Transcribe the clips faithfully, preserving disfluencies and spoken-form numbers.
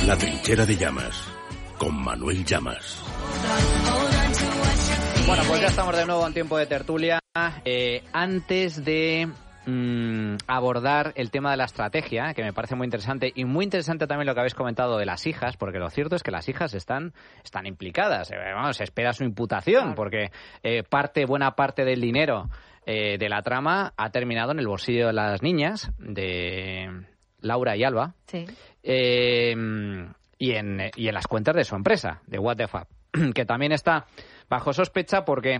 La trinchera de Llamas, con Manuel Llamas. Bueno, pues ya estamos de nuevo en tiempo de tertulia. Eh, antes de mmm, abordar el tema de la estrategia, que me parece muy interesante, y muy interesante también lo que habéis comentado de las hijas, porque lo cierto es que las hijas están, están implicadas. Eh, vamos, se espera su imputación, claro. porque eh, parte, buena parte del dinero eh, de la trama ha terminado en el bolsillo de las niñas, de Laura y Alba, sí. eh, y, en, y en las cuentas de su empresa, de What the Fab, que también está bajo sospecha porque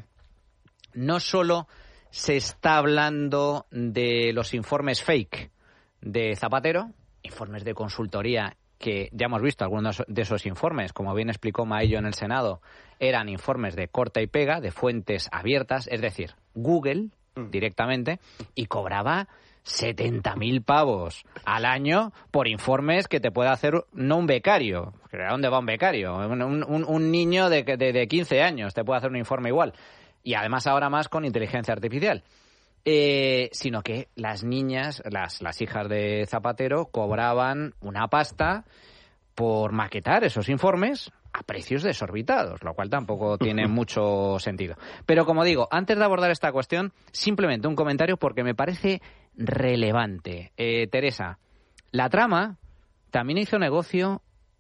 no solo se está hablando de los informes fake de Zapatero, informes de consultoría que ya hemos visto algunos de esos informes, como bien explicó Maello en el Senado, eran informes de corta y pega, de fuentes abiertas, es decir, Google directamente, y cobraba setenta mil pavos al año por informes que te puede hacer no un becario. ¿A dónde va un becario? Un, un, un niño de, de, de quince años te puede hacer un informe igual. Y además ahora más con inteligencia artificial. Eh, sino que las niñas, las, las hijas de Zapatero, cobraban una pasta por maquetar esos informes a precios desorbitados, lo cual tampoco tiene mucho sentido. Pero como digo, antes de abordar esta cuestión, simplemente un comentario porque me parece relevante. Eh, Teresa, la trama también hizo negocio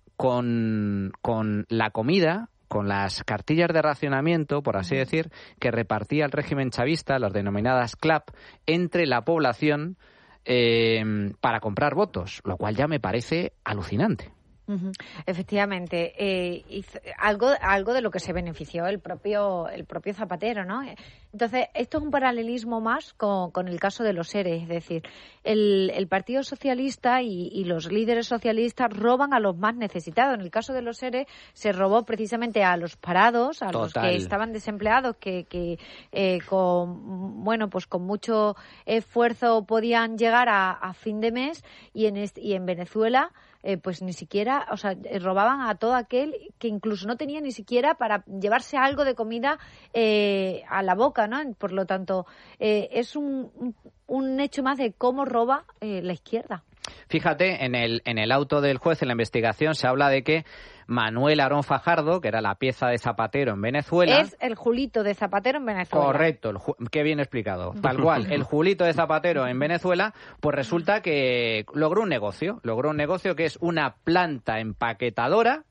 con, con la comida, con las cartillas de racionamiento, por así decir, que repartía el régimen chavista, las denominadas clap, entre la población eh, para comprar votos, lo cual ya me parece alucinante. Uh-huh. Efectivamente, eh, hizo algo algo de lo que se benefició el propio el propio Zapatero, ¿no? Entonces, esto es un paralelismo más con, con el caso de los ERE, es decir, el, el Partido Socialista y, y los líderes socialistas roban a los más necesitados. En el caso de los ERE se robó precisamente a los parados, a Total. los que estaban desempleados, que, que eh, con bueno pues con mucho esfuerzo podían llegar a, a fin de mes, y en este, y en Venezuela Eh, pues ni siquiera, o sea, robaban a todo aquel que incluso no tenía ni siquiera para llevarse algo de comida eh, a la boca, ¿no? Por lo tanto, eh, es un, un, un hecho más de cómo roba eh, la izquierda. Fíjate, en el, en el auto del juez, en la investigación, se habla de que Manuel Aarón Fajardo, que era la pieza de Zapatero en Venezuela... Es el Julito de Zapatero en Venezuela. Correcto, el ju- qué bien explicado. Tal cual, el Julito de Zapatero en Venezuela, pues resulta que logró un negocio. Logró un negocio que es una planta empaquetadora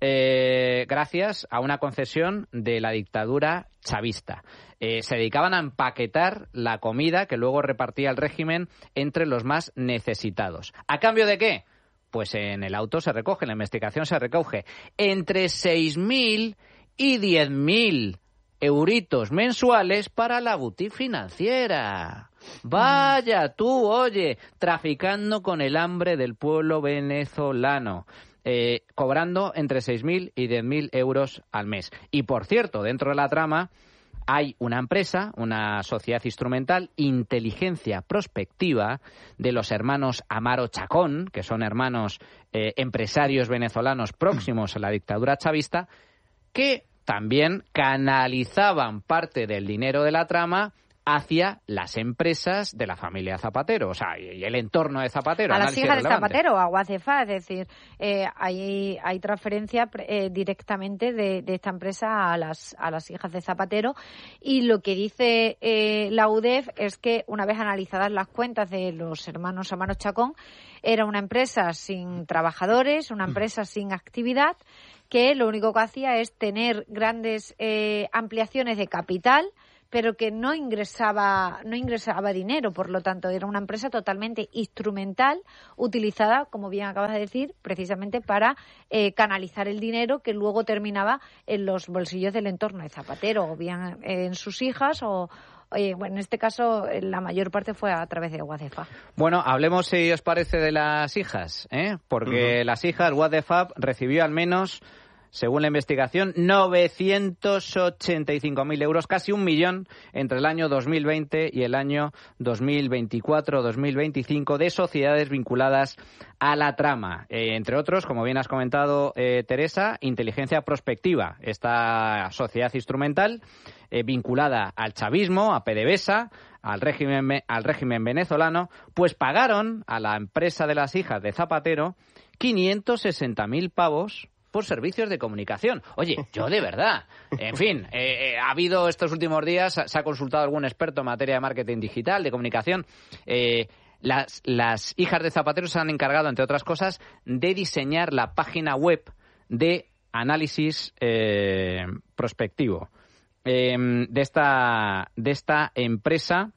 eh, gracias a una concesión de la dictadura chavista. Eh, se dedicaban a empaquetar la comida que luego repartía el régimen entre los más necesitados. ¿A cambio de qué? Pues en el auto se recoge, en la investigación se recoge entre seis mil y diez mil euritos mensuales para la boutique financiera. Vaya tú, oye, traficando con el hambre del pueblo venezolano. Eh, cobrando entre seis mil y diez mil euros al mes. Y por cierto, dentro de la trama hay una empresa, una sociedad instrumental, Inteligencia Prospectiva, de los hermanos Amaro Chacón, que son hermanos eh, empresarios venezolanos próximos a la dictadura chavista, que también canalizaban parte del dinero de la trama hacia las empresas de la familia Zapatero, o sea, y el entorno de Zapatero. A las hijas de Zapatero, a Guacefa, es decir, eh, hay, hay transferencia eh, directamente de, de esta empresa a las, a las hijas de Zapatero, y lo que dice eh, la U D E F es que una vez analizadas las cuentas de los hermanos Amaro Chacón, era una empresa sin trabajadores, una empresa sin actividad, que lo único que hacía es tener grandes eh, ampliaciones de capital, pero que no ingresaba no ingresaba dinero. Por lo tanto, era una empresa totalmente instrumental, utilizada, como bien acabas de decir, precisamente para eh, canalizar el dinero que luego terminaba en los bolsillos del entorno de Zapatero, o bien en sus hijas, o eh, bueno, en este caso la mayor parte fue a través de Guacefa. Bueno, hablemos, si os parece, de las hijas, ¿eh? Porque uh-huh. las hijas, What the Fab recibió al menos, según la investigación, novecientos ochenta y cinco mil euros, casi un millón, entre el año dos mil veinte y el año dos mil veinticuatro dos mil veinticinco de sociedades vinculadas a la trama. Eh, entre otros, como bien has comentado, eh, Teresa, Inteligencia Prospectiva, esta sociedad instrumental eh, vinculada al chavismo, a PDVSA, al régimen, al régimen venezolano, pues pagaron a la empresa de las hijas de Zapatero quinientos sesenta mil pavos por servicios de comunicación. Oye, yo de verdad, en fin, eh, eh, ha habido estos últimos días, se ha consultado algún experto en materia de marketing digital, de comunicación. Eh, las, las hijas de Zapatero se han encargado, entre otras cosas, de diseñar la página web de análisis eh, prospectivo eh, de esta de esta empresa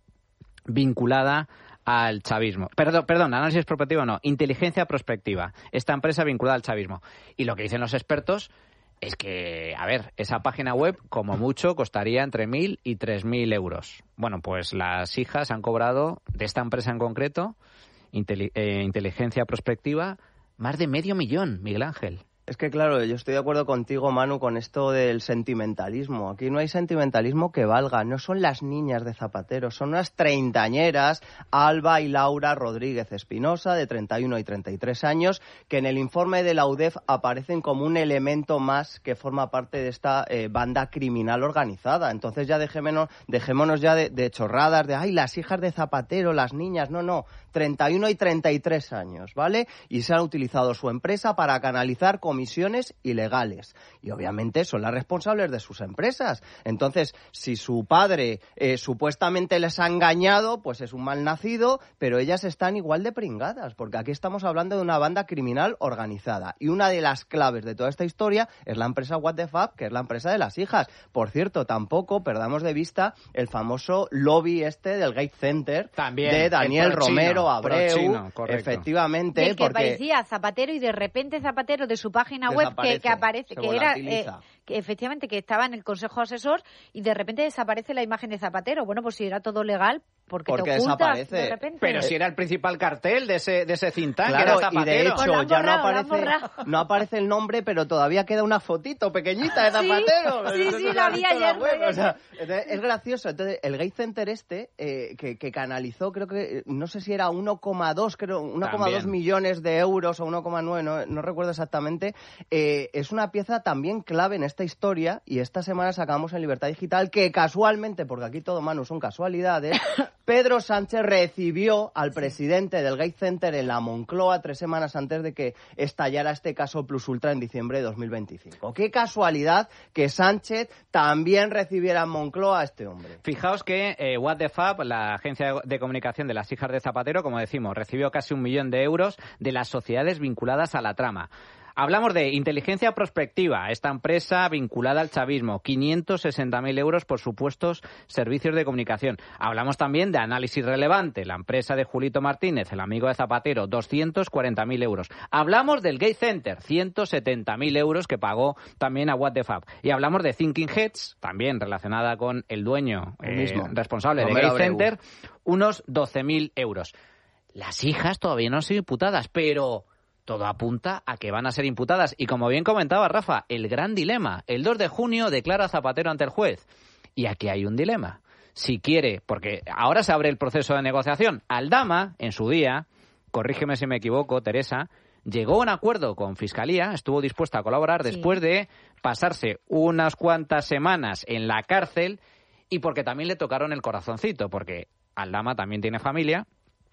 vinculada al chavismo. Perdón, perdón, análisis prospectivo no, inteligencia prospectiva. Esta empresa vinculada al chavismo. Y lo que dicen los expertos es que, a ver, esa página web, como mucho, costaría entre mil y tres mil euros. Bueno, pues las hijas han cobrado, de esta empresa en concreto, inteli- eh, inteligencia prospectiva, más de medio millón, Miguel Ángel. Es que claro, yo estoy de acuerdo contigo, Manu, con esto del sentimentalismo. Aquí no hay sentimentalismo que valga. No son las niñas de Zapatero, son unas treintañeras, Alba y Laura Rodríguez Espinosa, de treinta y uno y treinta y tres años, que en el informe de la U D E F aparecen como un elemento más que forma parte de esta eh, banda criminal organizada. Entonces ya dejémonos, dejémonos ya de, de chorradas, de ay, las hijas de Zapatero, las niñas. No, no, treinta y uno y treinta y tres años, ¿vale? Y se han utilizado su empresa para canalizar comisiones ilegales. Y obviamente son las responsables de sus empresas. Entonces, si su padre eh, supuestamente les ha engañado, pues es un mal nacido, pero ellas están igual de pringadas, porque aquí estamos hablando de una banda criminal organizada. Y una de las claves de toda esta historia es la empresa What the Fuck, que es la empresa de las hijas. Por cierto, tampoco perdamos de vista el famoso lobby este del Gate Center. También, de Daniel Romero Abreu. Chino, efectivamente. El que porque parecía Zapatero y de repente Zapatero de su página web que, que aparece, que era eh, que efectivamente que estaba en el Consejo Asesor y de repente desaparece la imagen de Zapatero. Bueno, pues si era todo legal, porque, porque te ocultas desaparece. De repente. Pero si era el principal cartel de ese de ese think tank, claro, era Zapatero. Y de hecho pues ya borrado, no aparece no aparece el nombre, pero todavía queda una fotito pequeñita de Zapatero. Sí, sí, sí, la vi ayer. O sea, es gracioso. Entonces, el Gate Center este eh, que, que canalizó, creo que no sé si era uno coma dos, creo uno coma dos millones de euros o uno coma nueve, no, no recuerdo exactamente. Eh, es una pieza también clave en esta historia y esta semana sacamos en Libertad Digital que casualmente, porque aquí todo, Manu, son casualidades, Pedro Sánchez recibió al presidente del Gate Center en la Moncloa tres semanas antes de que estallara este caso Plus Ultra en diciembre de dos mil veinticinco. Qué casualidad que Sánchez también recibiera en Moncloa a este hombre. Fijaos que eh, What the Fab, la agencia de comunicación de las hijas de Zapatero, como decimos, recibió casi un millón de euros de las sociedades vinculadas a la trama. Hablamos de inteligencia prospectiva, esta empresa vinculada al chavismo, quinientos sesenta mil euros por supuestos servicios de comunicación. Hablamos también de análisis relevante, la empresa de Julito Martínez, el amigo de Zapatero, doscientos cuarenta mil euros. Hablamos del Gate Center, ciento setenta mil euros que pagó también a What the Fab. Y hablamos de Thinking Heads, también relacionada con el dueño eh, mismo, responsable de Gate Center, unos doce mil euros. Las hijas todavía no han sido imputadas, pero todo apunta a que van a ser imputadas. Y como bien comentaba Rafa, el gran dilema. El dos de junio declara Zapatero ante el juez. Y aquí hay un dilema. Si quiere, porque ahora se abre el proceso de negociación. Aldama, en su día, corrígeme si me equivoco, Teresa, llegó a un acuerdo con Fiscalía, estuvo dispuesta a colaborar sí. después de pasarse unas cuantas semanas en la cárcel y porque también le tocaron el corazoncito, porque Aldama también tiene familia.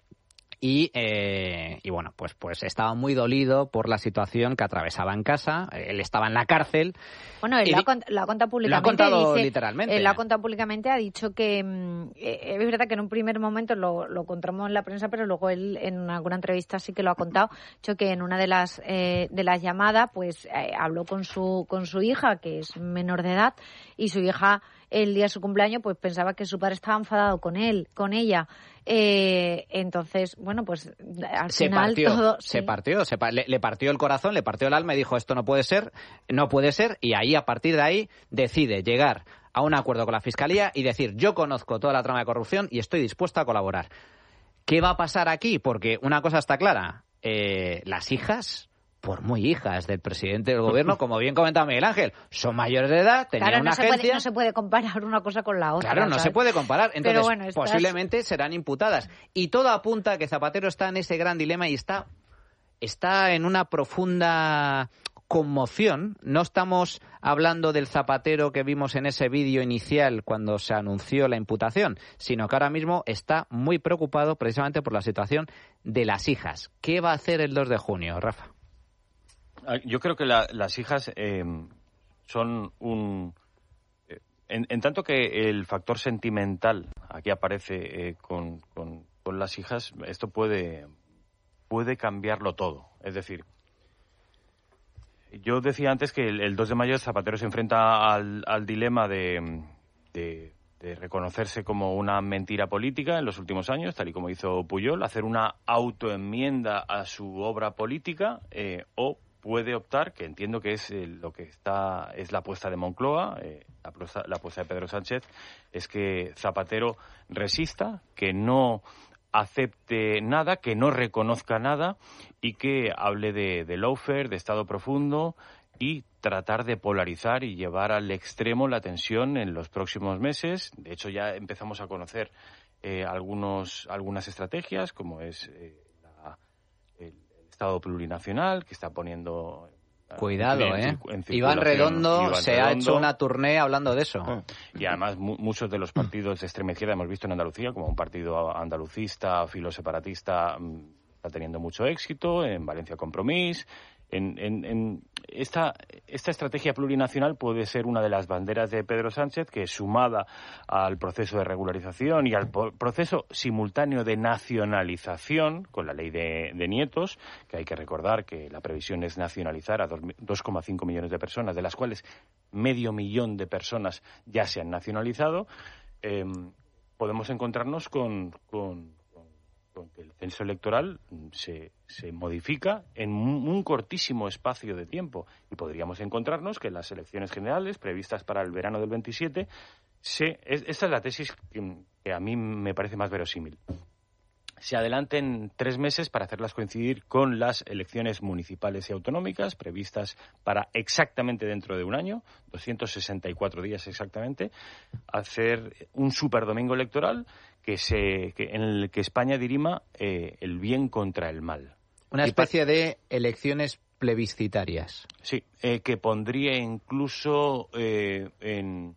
Y, eh, y bueno, pues pues estaba muy dolido por la situación que atravesaba en casa. Él estaba en la cárcel. Bueno, él lo ha, cont- lo ha contado públicamente. Lo ha contado dice, literalmente. Él lo ha contado públicamente, ha dicho que eh, es verdad que en un primer momento lo, lo encontramos en la prensa, pero luego él en alguna entrevista sí que lo ha contado. Ha dicho que en una de las eh, de las llamadas, pues eh, habló con su con su hija, que es menor de edad, y su hija el día de su cumpleaños pues pensaba que su padre estaba enfadado con él, con ella. Eh, entonces, bueno, pues al se final partió, todo... Se sí. partió, se pa- le, le partió el corazón, le partió el alma y dijo esto no puede ser, no puede ser, y ahí a partir de ahí decide llegar a un acuerdo con la Fiscalía y decir yo conozco toda la trama de corrupción y estoy dispuesta a colaborar. ¿Qué va a pasar aquí? Porque una cosa está clara, eh, las hijas... por muy hijas del presidente del gobierno, como bien comentaba Miguel Ángel, son mayores de edad, tenían claro, no una se agencia... Puede, no se puede comparar una cosa con la otra. Claro, no ¿sabes? se puede comparar. Entonces, bueno, estás... posiblemente serán imputadas. Y todo apunta a que Zapatero está en ese gran dilema y está, está en una profunda conmoción. No estamos hablando del Zapatero que vimos en ese vídeo inicial cuando se anunció la imputación, sino que ahora mismo está muy preocupado precisamente por la situación de las hijas. ¿Qué va a hacer el dos de junio, Rafa? Yo creo que la, las hijas eh, son un... Eh, en, en tanto que el factor sentimental aquí aparece eh, con, con, con las hijas, esto puede, puede cambiarlo todo. Es decir, yo decía antes que el, el dos de mayo Zapatero se enfrenta al, al dilema de, de, de reconocerse como una mentira política en los últimos años, tal y como hizo Pujol, hacer una autoenmienda a su obra política eh, o puede optar, que entiendo que es eh, lo que está es la apuesta de Moncloa, eh, la, apuesta, la apuesta de Pedro Sánchez, es que Zapatero resista, que no acepte nada, que no reconozca nada y que hable de, de lawfare, de Estado profundo y tratar de polarizar y llevar al extremo la tensión en los próximos meses. De hecho, ya empezamos a conocer eh, algunos algunas estrategias, como es eh, la, el Estado plurinacional, que está poniendo... Cuidado, en, ¿eh? En Iván Redondo Iván se Redondo. ha hecho una tournée hablando de eso. Y además mu- muchos de los partidos de extrema izquierda hemos visto en Andalucía, como un partido andalucista, filoseparatista, está teniendo mucho éxito, en Valencia Compromís. En, en, en esta, esta estrategia plurinacional puede ser una de las banderas de Pedro Sánchez, que sumada al proceso de regularización y al po- proceso simultáneo de nacionalización con la ley de, de nietos, que hay que recordar que la previsión es nacionalizar a dos coma cinco millones de personas, de las cuales medio millón de personas ya se han nacionalizado, eh, podemos encontrarnos con... con que el censo electoral se, se modifica en un, un cortísimo espacio de tiempo y podríamos encontrarnos que las elecciones generales previstas para el verano del veintisiete, se, es, esta es la tesis que, que a mí me parece más verosímil, se adelanten tres meses para hacerlas coincidir con las elecciones municipales y autonómicas previstas para exactamente dentro de un año, doscientos sesenta y cuatro días exactamente, hacer un superdomingo electoral que se que en el que España dirima eh, el bien contra el mal. Una especie de elecciones plebiscitarias. Sí, eh, que pondría incluso eh, en...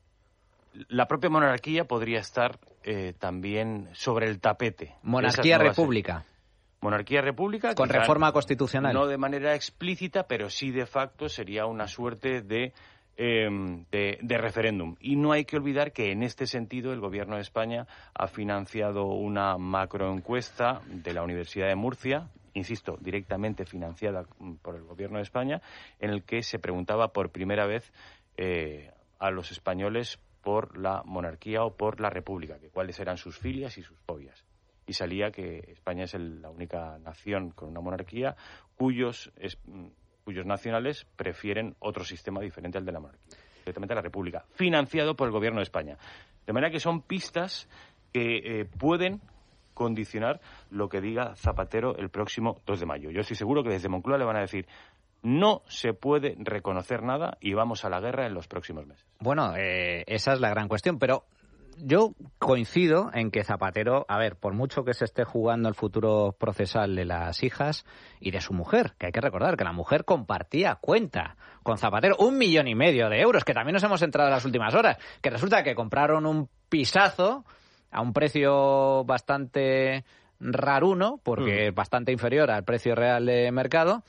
La propia monarquía podría estar eh, también sobre el tapete. Monarquía-república. Monarquía-república. Con reforma constitucional. No de manera explícita, pero sí de facto sería una suerte de, eh, de, de referéndum. Y no hay que olvidar que en este sentido el Gobierno de España ha financiado una macroencuesta de la Universidad de Murcia, insisto, directamente financiada por el Gobierno de España, en el que se preguntaba por primera vez eh, a los españoles por la monarquía o por la república, que cuáles eran sus filias y sus fobias. Y salía que España es el, la única nación con una monarquía cuyos, es, cuyos nacionales prefieren otro sistema diferente al de la monarquía, directamente la república, financiado por el Gobierno de España. De manera que son pistas que eh, pueden condicionar lo que diga Zapatero el próximo dos de mayo. Yo estoy seguro que desde Moncloa le van a decir: no se puede reconocer nada y vamos a la guerra en los próximos meses. Bueno, eh, esa es la gran cuestión, pero yo coincido en que Zapatero, a ver, por mucho que se esté jugando el futuro procesal de las hijas y de su mujer, que hay que recordar que la mujer compartía cuenta con Zapatero, un millón y medio de euros, que también nos hemos entrado en las últimas horas, que resulta que compraron un pisazo a un precio bastante raruno, porque es mm. bastante inferior al precio real de mercado,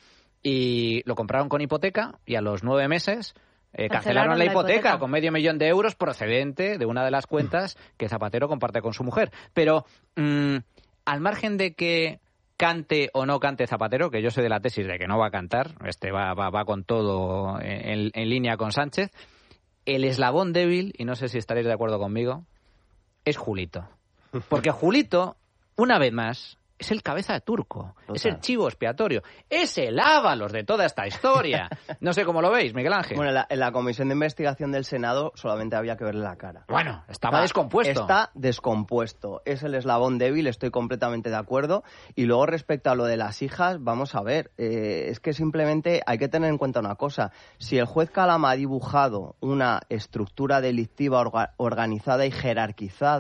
y lo compraron con hipoteca y a los nueve meses eh, cancelaron, cancelaron la, la hipoteca, hipoteca con medio millón de euros procedente de una de las cuentas que Zapatero comparte con su mujer. Pero mmm, al margen de que cante o no cante Zapatero, que yo soy de la tesis de que no va a cantar, este va, va, va con todo en, en línea con Sánchez, el eslabón débil, y no sé si estaréis de acuerdo conmigo, es Julito. Porque Julito, una vez más, es el cabeza de turco, total. Es el chivo expiatorio, es el Ábalos de toda esta historia. No sé cómo lo veis, Miguel Ángel. Bueno, en la, en la comisión de investigación del Senado solamente había que verle la cara. Bueno, estaba está, descompuesto. Está descompuesto, es el eslabón débil, estoy completamente de acuerdo. Y luego respecto a lo de las hijas, vamos a ver, eh, es que simplemente hay que tener en cuenta una cosa. Si el juez Calama ha dibujado una estructura delictiva orga, organizada y jerarquizada,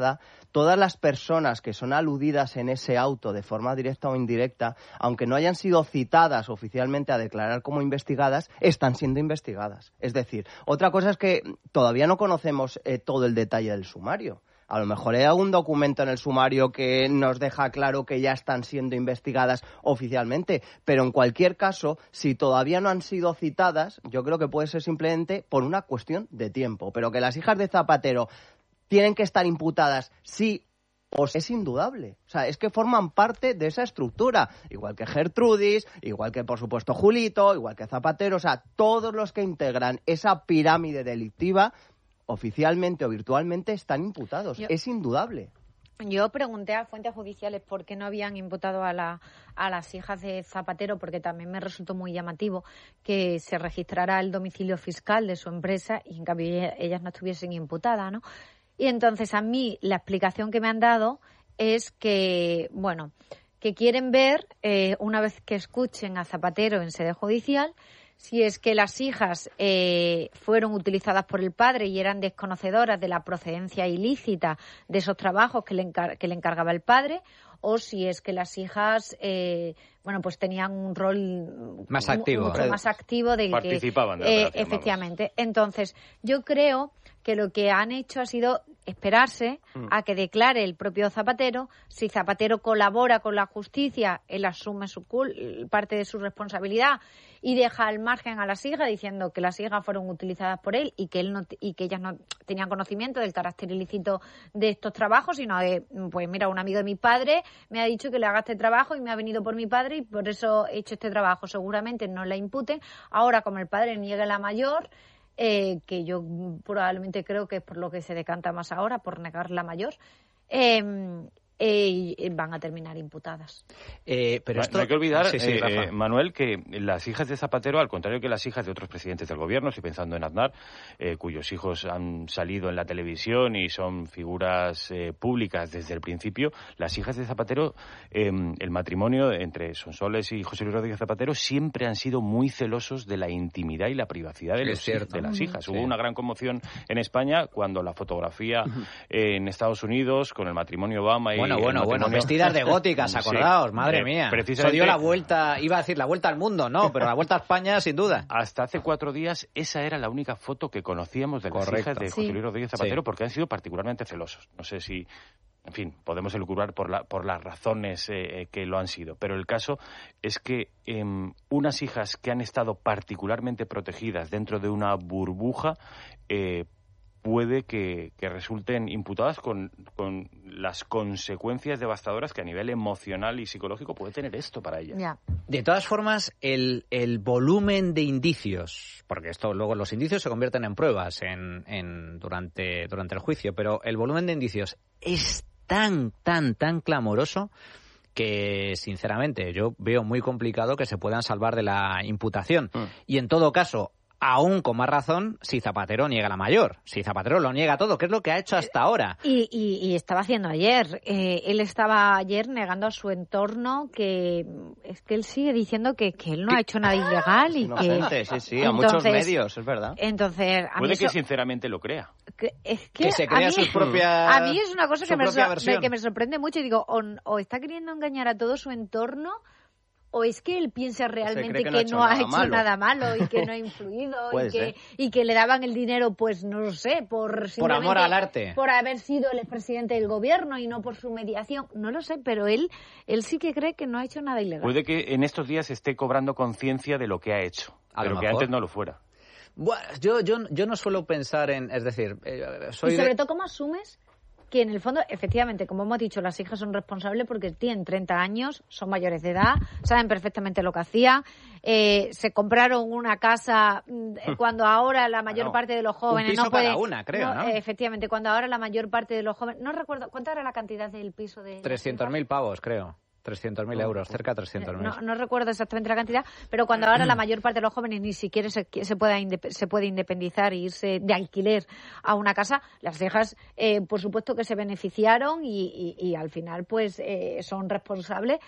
todas las personas que son aludidas en ese auto de forma directa o indirecta, aunque no hayan sido citadas oficialmente a declarar como investigadas, están siendo investigadas. Es decir, otra cosa es que todavía no conocemos eh, todo el detalle del sumario. A lo mejor hay algún documento en el sumario que nos deja claro que ya están siendo investigadas oficialmente, pero en cualquier caso, si todavía no han sido citadas, yo creo que puede ser simplemente por una cuestión de tiempo. Pero que las hijas de Zapatero tienen que estar imputadas sí o sí, es indudable. O sea, es que forman parte de esa estructura, igual que Gertrudis, igual que por supuesto Julito, igual que Zapatero, o sea, todos los que integran esa pirámide delictiva oficialmente o virtualmente están imputados. Yo, es indudable. Yo pregunté a fuentes judiciales por qué no habían imputado a, la, a las hijas de Zapatero, porque también me resultó muy llamativo que se registrara el domicilio fiscal de su empresa y en cambio ellas no estuviesen imputadas, ¿no? Y entonces a mí la explicación que me han dado es que, bueno, que quieren ver, eh, una vez que escuchen a Zapatero en sede judicial, si es que las hijas eh, fueron utilizadas por el padre y eran desconocedoras de la procedencia ilícita de esos trabajos que le, encar- que le encargaba el padre, o si es que las hijas, eh, bueno, pues tenían un rol más activo, mucho más activo del participaban que, de la eh, operación, efectivamente. Vamos. Entonces, yo creo que lo que han hecho ha sido esperarse mm. a que declare el propio Zapatero. Si Zapatero colabora con la justicia, él asume su cul- parte de su responsabilidad y deja al margen a las hijas diciendo que las hijas fueron utilizadas por él y que él no t- y que ellas no tenían conocimiento del carácter ilícito de estos trabajos, sino de, pues mira, un amigo de mi padre me ha dicho que le haga este trabajo y me ha venido por mi padre y por eso he hecho este trabajo. Seguramente no la imputen. Ahora, como el padre niegue la mayor, eh, que yo probablemente creo que es por lo que se decanta más ahora, por negar la mayor, eh, Eh, van a terminar imputadas. Eh, pero esto... No hay que olvidar, sí, sí, eh, Manuel, que las hijas de Zapatero, al contrario que las hijas de otros presidentes del gobierno, estoy pensando en Aznar, eh, cuyos hijos han salido en la televisión y son figuras eh, públicas desde el principio, las hijas de Zapatero, eh, el matrimonio entre Sonsoles y José Luis Rodríguez Zapatero siempre han sido muy celosos de la intimidad y la privacidad de, los, de las hijas. Sí. Hubo una gran conmoción en España cuando la fotografía eh, en Estados Unidos con el matrimonio Obama y bueno, Bueno, bueno, vestidas de góticas, acordaos, sí, madre eh, mía. Precisamente... Eso dio la vuelta, iba a decir la vuelta al mundo, no, pero la vuelta a España sin duda. Hasta hace cuatro días esa era la única foto que conocíamos de las Correcto. hijas de José Luis Rodríguez Zapatero, sí. porque han sido particularmente celosos. No sé si, en fin, podemos elucubrar por, la, por las razones eh, que lo han sido, pero el caso es que eh, unas hijas que han estado particularmente protegidas dentro de una burbuja, eh, puede que, que resulten imputadas con, con las consecuencias devastadoras que a nivel emocional y psicológico puede tener esto para ellas. Yeah. De todas formas, el, el volumen de indicios, porque esto luego los indicios se convierten en pruebas en, en, durante, durante el juicio, pero el volumen de indicios es tan, tan, tan clamoroso que, sinceramente, yo veo muy complicado que se puedan salvar de la imputación. Mm. Y, en todo caso, aún con más razón si Zapatero niega la mayor. Si Zapatero lo niega todo, que es lo que ha hecho hasta ahora. Y, y, y estaba haciendo ayer. Eh, él estaba ayer negando a su entorno que es que él sigue diciendo que, que él no ha hecho nada ilegal y Inocente, que... sí, sí, a entonces, muchos medios, es verdad. Entonces, a Puede mí que eso, sinceramente lo crea. Que, es que, que se crea mí, sus propias... A mí es una cosa que me, so, que me sorprende mucho y digo, o, o está queriendo engañar a todo su entorno, o es que él piensa realmente que, que no ha hecho, nada, hecho nada malo y que no ha influido y, que, y que le daban el dinero, pues no lo sé, por por amor al arte, por haber sido el expresidente del gobierno y no por su mediación, no lo sé, pero él él sí que cree que no ha hecho nada ilegal. Puede que en estos días esté cobrando conciencia de lo que ha hecho, a pero que antes no lo fuera. Bueno, yo yo yo no suelo pensar en, es decir, eh, soy y sobre de... todo, ¿cómo asumes que en el fondo, efectivamente, como hemos dicho, las hijas son responsables porque tienen treinta años, son mayores de edad, saben perfectamente lo que hacían, eh, se compraron una casa cuando ahora la mayor no, parte de los jóvenes un piso no puede... cada una, creo, ¿no? ¿no? Eh, efectivamente, cuando ahora la mayor parte de los jóvenes... No recuerdo, ¿cuánta era la cantidad del piso de...? trescientos mil pavos, creo. trescientos mil euros, cerca de trescientos mil. No, no recuerdo exactamente la cantidad, pero cuando ahora la mayor parte de los jóvenes ni siquiera se, se, pueda indep- se puede independizar e irse de alquiler a una casa, las hijas, eh, por supuesto que se beneficiaron y, y, y al final pues eh, son responsables,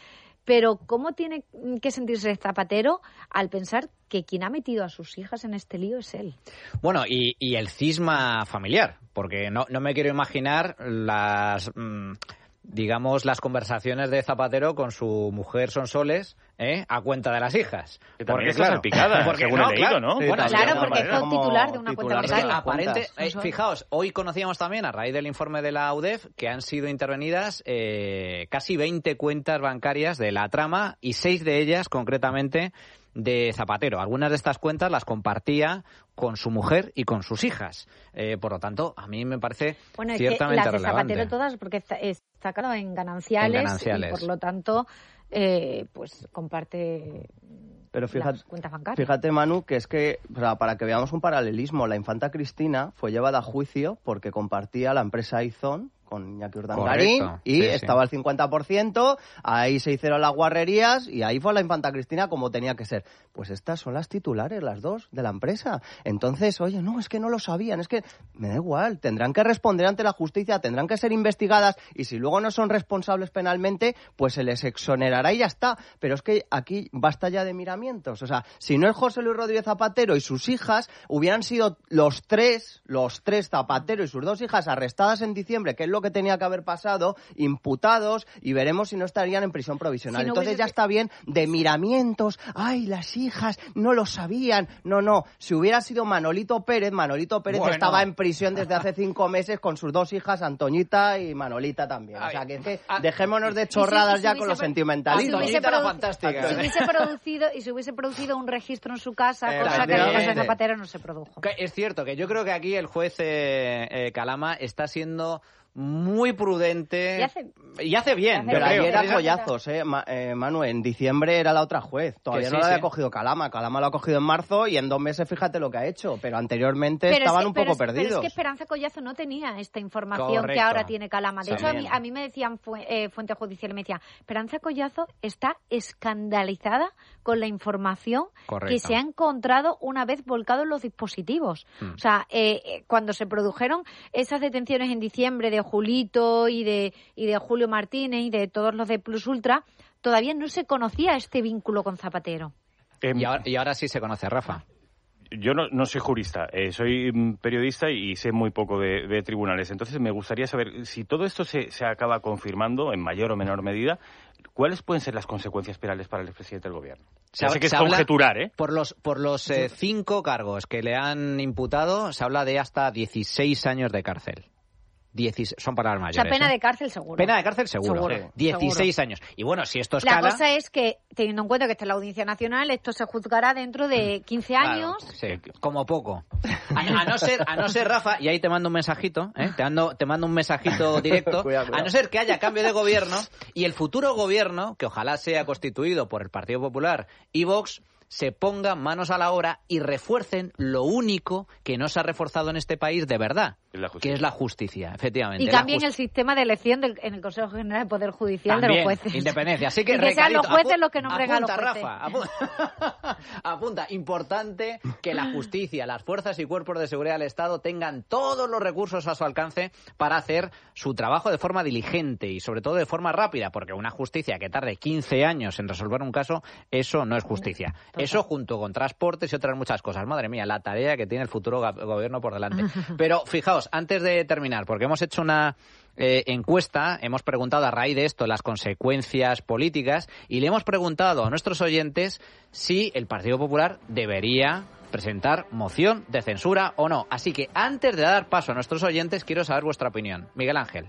Pero ¿cómo tiene que sentirse Zapatero al pensar que quien ha metido a sus hijas en este lío es él? Bueno, y, y el cisma familiar, porque no, no me quiero imaginar las... Mmm, digamos, las conversaciones de Zapatero con su mujer Sonsoles, ¿eh? A cuenta de las hijas. Que también está salpicada, porque según no, he leído, claro, ¿no? Sí, bueno, claro, porque fue titular de una cuenta bancaria. Es que aparente, eh, fijaos, hoy conocíamos también, a raíz del informe de la U D E F, que han sido intervenidas eh, casi veinte cuentas bancarias de la trama y seis de ellas, concretamente, de Zapatero. Algunas de estas cuentas las compartía con su mujer y con sus hijas. Eh, por lo tanto, a mí me parece bueno, ciertamente es que las de relevante. Zapatero todas, porque está, está claro, en gananciales, en gananciales, y por lo tanto, eh, pues comparte... Pero fíjate, las cuentas bancarias. fíjate, Manu, que es que, o sea, para que veamos un paralelismo, la infanta Cristina fue llevada a juicio porque compartía la empresa Izon con Iñaki Urdangarín. Correcto. Y Sí, estaba sí. al cincuenta por ciento, ahí se hicieron las guarrerías y ahí fue la infanta Cristina como tenía que ser. Pues estas son las titulares, las dos, de la empresa. Entonces, oye, no, es que no lo sabían, es que me da igual, tendrán que responder ante la justicia, tendrán que ser investigadas y si luego no son responsables penalmente, pues se les exonerará y ya está. Pero es que aquí basta ya de miramientos. O sea, si no es José Luis Rodríguez Zapatero y sus hijas, hubieran sido los tres, los tres Zapatero y sus dos hijas arrestadas en diciembre, que es lo que tenía que haber pasado, imputados, y veremos si no estarían en prisión provisional. Si no Entonces hubiese... ya está bien de miramientos, ay, las hijas no lo sabían. No, no, si hubiera sido Manolito Pérez, Manolito Pérez bueno. estaba en prisión desde hace cinco meses con sus dos hijas, Antoñita y Manolita también. O sea, que, es que dejémonos de chorradas y si, y si ya hubiese, con los sentimentalismos. Si hubiese, Antoñita era produ- fantástica. si hubiese producido y si hubiese producido un registro en su casa, Eh, cosa que en el caso de efectivamente. Zapatero no se produjo. Que Es cierto que yo creo que aquí el juez eh, eh, Calama está siendo muy prudente Y hace- y hace bien. y hace Pero yo ahí creo. era Precisamente- collazos, ¿eh? Ma- eh, Manu, en diciembre era la otra juez. Todavía Que no sí, la había sí. cogido Calama. Calama lo ha cogido en marzo y en dos meses fíjate lo que ha hecho. Pero anteriormente Pero es estaban que- un pero poco es- perdidos. Pero es que Esperanza Collazo no tenía esta información que Correcto. ahora tiene Calama. De hecho, a mí, También. a mí me decían fu- eh, fuente judicial, y me decían, Esperanza Collazo está escandalizada con la información Correcto. que se ha encontrado una vez volcado en los dispositivos. Mm. O sea, eh, eh, cuando se produjeron esas detenciones en diciembre de Julito y de, y de Julio Martínez y de todos los de Plus Ultra, todavía no se conocía este vínculo con Zapatero. Em, Y ahora, y ahora sí se conoce, Rafa. Yo no, no soy jurista, eh, soy mm, periodista y sé muy poco de, de tribunales. Entonces me gustaría saber si todo esto se, se acaba confirmando en mayor o menor medida, ¿cuáles pueden ser las consecuencias penales para el expresidente del gobierno? Se Ya habla- sé que es se habla- conjeturar, ¿eh? Por los, por los eh, cinco cargos que le han imputado, se habla de hasta dieciséis años de cárcel. dieciséis, son palabras O mayores. sea, pena ¿eh? de cárcel seguro. Pena de cárcel seguro. Seguro, Sí. dieciséis años. Y bueno, si esto La escala... cosa es que, teniendo en cuenta que está en la Audiencia Nacional, esto se juzgará dentro de quince años. Claro, sí, como poco. A, a no ser, a no ser, Rafa, y ahí te mando un mensajito, ¿eh? te, mando, te mando un mensajito directo, Cuidado, cuidado. a no ser que haya cambio de gobierno y el futuro gobierno, que ojalá sea constituido por el Partido Popular y Vox, se pongan manos a la obra y refuercen lo único que no se ha reforzado en este país de verdad, Es la justicia. que es la justicia, efectivamente. Y la cambien justi- el sistema de elección del, en el Consejo General del Poder Judicial de También, los jueces. independencia. Así que, Y que sean recadito, los jueces apu- los que nombren a los apunta, jueces. Rafa, apu- apunta, importante que la justicia, las fuerzas y cuerpos de seguridad del Estado tengan todos los recursos a su alcance para hacer su trabajo de forma diligente y sobre todo de forma rápida, porque una justicia que tarde quince años en resolver un caso, eso no es justicia. Total. Eso junto con transportes y otras muchas cosas. Madre mía, la tarea que tiene el futuro ga- gobierno por delante. Pero fijaos, antes de terminar, porque hemos hecho una eh, encuesta, hemos preguntado a raíz de esto las consecuencias políticas y le hemos preguntado a nuestros oyentes si el Partido Popular debería presentar moción de censura o no. Así que antes de dar paso a nuestros oyentes, quiero saber vuestra opinión. Miguel Ángel.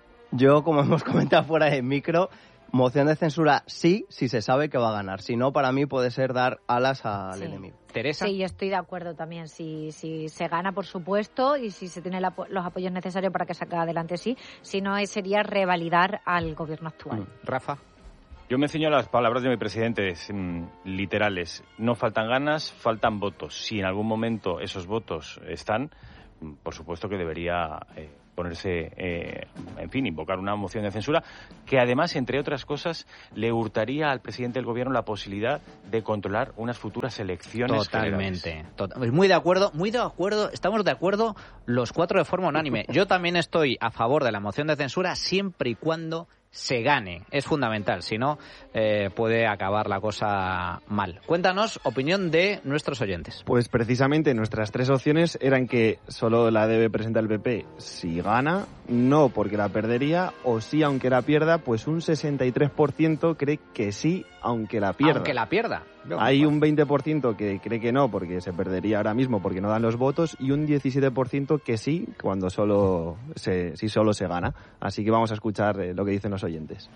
Yo, como hemos comentado fuera de micro, moción de censura sí, si se sabe que va a ganar. Si no, para mí puede ser dar alas al Sí. enemigo. Teresa. Sí, yo estoy de acuerdo también. Si, si se gana, por supuesto, y si se tienen los apoyos necesarios para que salga adelante, sí. Si no, eh, sería revalidar al gobierno actual. Rafa. Yo me ciño a las palabras de mi presidente, mm, literales. No faltan ganas, faltan votos. Si en algún momento esos votos están, mm, por supuesto que debería eh, ponerse, eh, en fin, invocar una moción de censura, que además, entre otras cosas, le hurtaría al presidente del gobierno la posibilidad de controlar unas futuras elecciones generales. Totalmente. Tot- muy de acuerdo, muy de acuerdo. Estamos de acuerdo los cuatro de forma unánime. Yo también estoy a favor de la moción de censura siempre y cuando se gane. Es fundamental, si no, eh, puede acabar la cosa mal. Cuéntanos, opinión de nuestros oyentes. Pues precisamente nuestras tres opciones eran que solo la debe presentar el P P si gana, no porque la perdería, o sí aunque la pierda, pues un sesenta y tres por ciento cree que sí aunque la pierda. Aunque la pierda. No, Hay un veinte por ciento que cree que no porque se perdería ahora mismo porque no dan los votos y un diecisiete por ciento que sí cuando solo se, si solo se gana. Así que vamos a escuchar eh, lo que dicen los oyentes.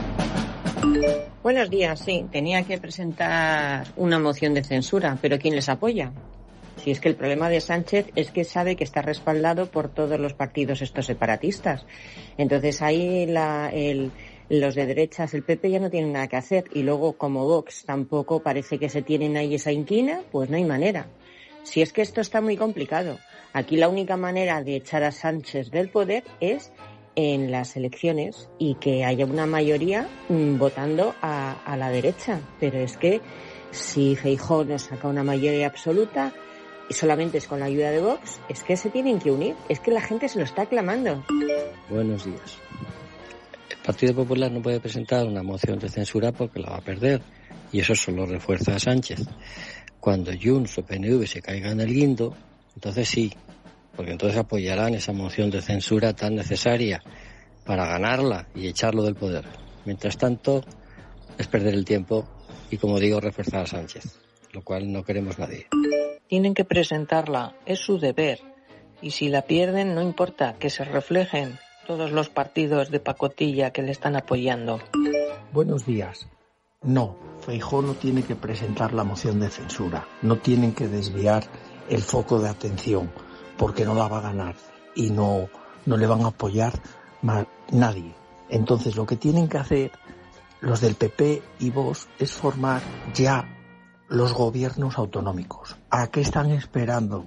Buenos días, sí, tenía que presentar una moción de censura, pero ¿quién les apoya? Si es que el problema de Sánchez es que sabe que está respaldado por todos los partidos estos separatistas. Entonces ahí la, el, los de derechas, el P P ya no tienen nada que hacer. Y luego, como Vox tampoco parece que se tienen ahí esa inquina, pues no hay manera. Si es que esto está muy complicado. Aquí la única manera de echar a Sánchez del poder es en las elecciones y que haya una mayoría mmm, votando a, a la derecha. Pero es que si Feijóo nos saca una mayoría absoluta y solamente es con la ayuda de Vox, es que se tienen que unir. Es que la gente se lo está clamando. Buenos días. El Partido Popular no puede presentar una moción de censura porque la va a perder y eso solo refuerza a Sánchez. Cuando Junts o P N V se caigan el guindo, entonces sí, porque entonces apoyarán esa moción de censura tan necesaria para ganarla y echarlo del poder. Mientras tanto, es perder el tiempo y, como digo, reforzar a Sánchez, lo cual no queremos nadie. Tienen que presentarla, es su deber. Y si la pierden, no importa, que se reflejen todos los partidos de pacotilla que le están apoyando. Buenos días. No, Feijóo no tiene que presentar la moción de censura. No tienen que desviar el foco de atención, porque no la va a ganar y no, no le van a apoyar más nadie. Entonces lo que tienen que hacer los del P P y Vox es formar ya los gobiernos autonómicos. ¿A qué están esperando?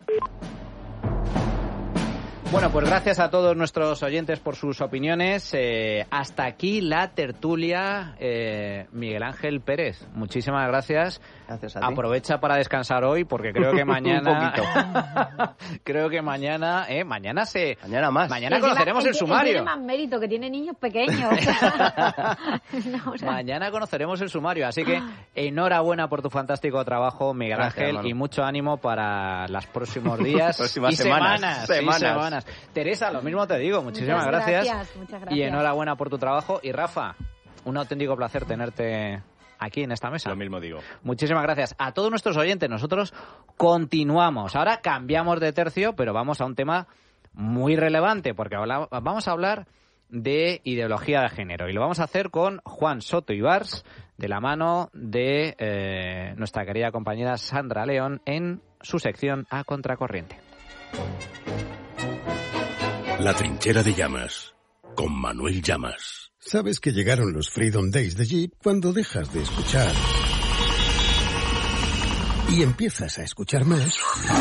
Bueno, pues gracias a todos nuestros oyentes por sus opiniones. Eh, hasta aquí la tertulia. eh, Miguel Ángel Pérez, muchísimas gracias. Gracias a ti. Aprovecha para descansar hoy porque creo que mañana creo que mañana eh, mañana se mañana más mañana conoceremos el sumario. Tiene más mérito, que tiene niños pequeños. no, o sea... Mañana conoceremos el sumario, así que enhorabuena por tu fantástico trabajo, Miguel gracias, Ángel, hermano. Y mucho ánimo para los próximos días Próximas y semanas, semanas, semanas. Sí, semanas. Teresa, lo mismo te digo, muchísimas muchas gracias, gracias, muchas gracias. Y enhorabuena por tu trabajo. Y Rafa, un auténtico placer tenerte aquí en esta mesa. Lo mismo digo. Muchísimas gracias a todos nuestros oyentes. Nosotros continuamos. Ahora cambiamos de tercio, pero vamos a un tema muy relevante, porque habla, vamos a hablar de ideología de género. Y lo vamos a hacer con Juan Soto Ibars, de la mano de eh, nuestra querida compañera Sandra León, en su sección A Contracorriente. La trinchera de Llamas, con Manuel Llamas. Sabes que llegaron los Freedom Days de Jeep cuando dejas de escuchar y empiezas a escuchar más.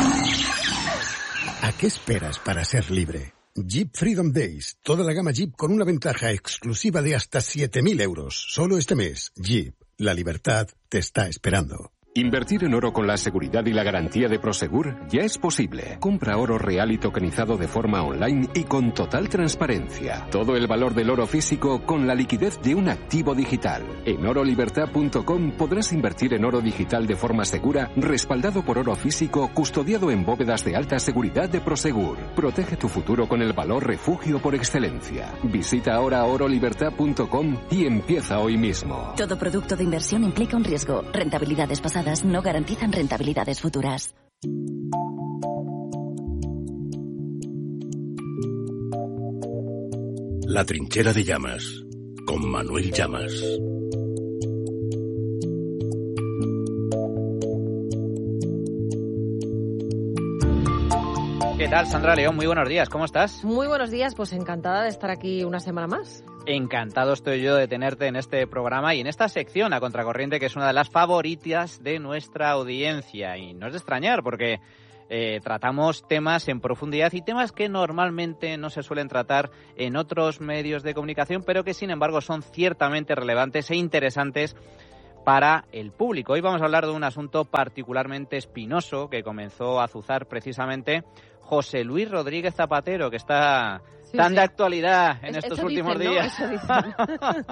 ¿A qué esperas para ser libre? Jeep Freedom Days, toda la gama Jeep con una ventaja exclusiva de hasta siete mil euros. Solo este mes, Jeep, la libertad te está esperando. Invertir en oro con la seguridad y la garantía de Prosegur ya es posible. Compra oro real y tokenizado de forma online y con total transparencia. Todo el valor del oro físico con la liquidez de un activo digital. En oro libertad punto com podrás invertir en oro digital de forma segura, respaldado por oro físico, custodiado en bóvedas de alta seguridad de Prosegur. Protege tu futuro con el valor refugio por excelencia. Visita ahora oro libertad punto com y empieza hoy mismo. Todo producto de inversión implica un riesgo. Rentabilidades pasadas no garantizan rentabilidades futuras. La trinchera de Llamas, con Manuel Llamas. ¿Qué tal, Sandra León? Muy buenos días, ¿cómo estás? Muy buenos días, pues encantada de estar aquí una semana más. Encantado estoy yo de tenerte en este programa y en esta sección A Contracorriente, que es una de las favoritas de nuestra audiencia. Y no es de extrañar, porque eh, tratamos temas en profundidad y temas que normalmente no se suelen tratar en otros medios de comunicación, pero que sin embargo son ciertamente relevantes e interesantes para el público. Hoy vamos a hablar de un asunto particularmente espinoso que comenzó a azuzar precisamente José Luis Rodríguez Zapatero, que está Sí, tan sí. de actualidad en Es- estos eso últimos dicen, ¿no? días. Eso dicen.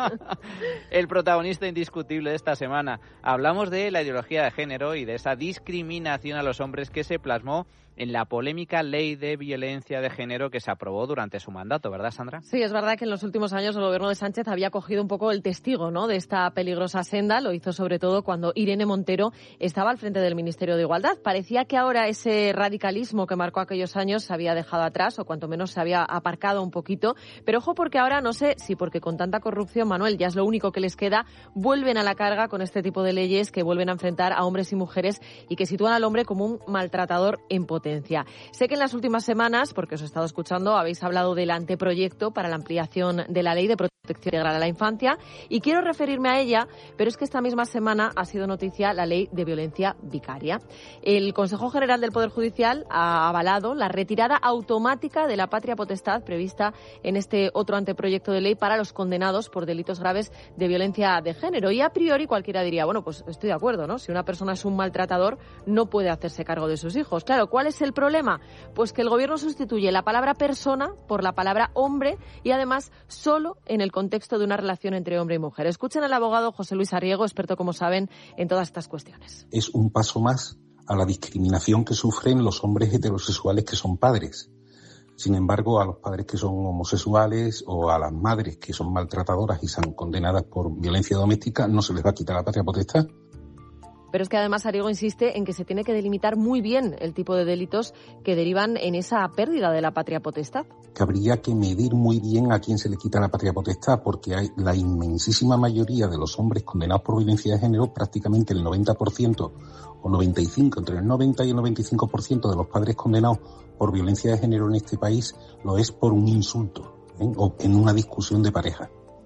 El protagonista indiscutible de esta semana. Hablamos de la ideología de género y de esa discriminación a los hombres que se plasmó en la polémica ley de violencia de género que se aprobó durante su mandato, ¿verdad, Sandra? Sí, es verdad que en los últimos años el gobierno de Sánchez había cogido un poco el testigo, ¿no?, de esta peligrosa senda. Lo hizo sobre todo cuando Irene Montero estaba al frente del Ministerio de Igualdad. Parecía que ahora ese radicalismo que marcó aquellos años se había dejado atrás, o cuanto menos se había aparcado un poquito. Pero ojo, porque ahora, no sé si porque con tanta corrupción, Manuel, ya es lo único que les queda, vuelven a la carga con este tipo de leyes que vuelven a enfrentar a hombres y mujeres y que sitúan al hombre como un maltratador en potencia. Sé que en las últimas semanas, porque os he estado escuchando, habéis hablado del anteproyecto para la ampliación de la Ley de Protección Integral a la Infancia y quiero referirme a ella, pero es que esta misma semana ha sido noticia la Ley de Violencia Vicaria. El Consejo General del Poder Judicial ha avalado la retirada automática de la patria potestad prevista en este otro anteproyecto de ley para los condenados por delitos graves de violencia de género. Y a priori cualquiera diría, bueno, pues estoy de acuerdo, ¿no? Si una persona es un maltratador, no puede hacerse cargo de sus hijos. Claro, ¿cuál es el problema? Pues que el gobierno sustituye la palabra persona por la palabra hombre y además solo en el contexto de una relación entre hombre y mujer. Escuchen al abogado José Luis Arriego, experto, como saben, en todas estas cuestiones. Es un paso más a la discriminación que sufren los hombres heterosexuales que son padres. Sin embargo, a los padres que son homosexuales o a las madres que son maltratadoras y son condenadas por violencia doméstica no se les va a quitar la patria potestad. Pero es que además Arriego insiste en que se tiene que delimitar muy bien el tipo de delitos que derivan en esa pérdida de la patria potestad. Que habría que medir muy bien a quién se le quita la patria potestad, porque hay la inmensísima mayoría de los hombres condenados por violencia de género, prácticamente el noventa por ciento o noventa y cinco por ciento, entre el noventa y el noventa y cinco por ciento de los padres condenados por violencia de género en este país lo es por un insulto, ¿eh? O en una discusión de pareja.